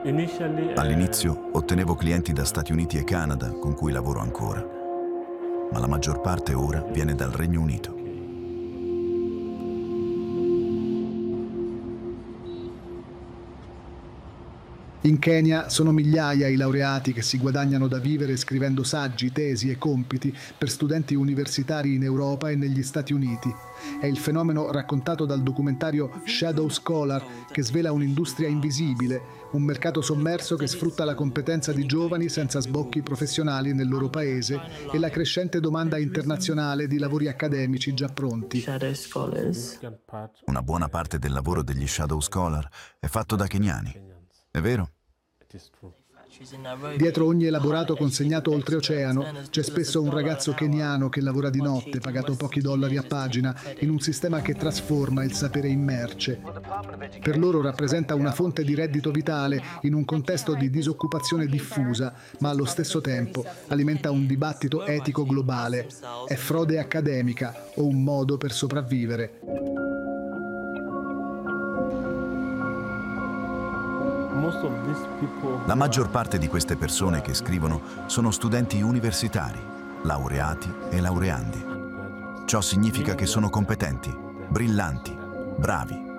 All'inizio ottenevo clienti da Stati Uniti e Canada, con cui lavoro ancora, ma la maggior parte ora viene dal Regno Unito. In Kenya sono migliaia i laureati che si guadagnano da vivere scrivendo saggi, tesi e compiti per studenti universitari in Europa e negli Stati Uniti. È il fenomeno raccontato dal documentario Shadow Scholar, che svela un'industria invisibile, un mercato sommerso che sfrutta la competenza di giovani senza sbocchi professionali nel loro paese e la crescente domanda internazionale di lavori accademici già pronti. Una buona parte del lavoro degli Shadow Scholar è fatto da keniani. È vero? Dietro ogni elaborato consegnato oltreoceano c'è spesso un ragazzo keniano che lavora di notte, pagato pochi dollari a pagina, in un sistema che trasforma il sapere in merce. Per loro rappresenta una fonte di reddito vitale in un contesto di disoccupazione diffusa, ma allo stesso tempo alimenta un dibattito etico globale. È frode accademica o un modo per sopravvivere? La maggior parte di queste persone che scrivono sono studenti universitari, laureati e laureandi. Ciò significa che sono competenti, brillanti, bravi.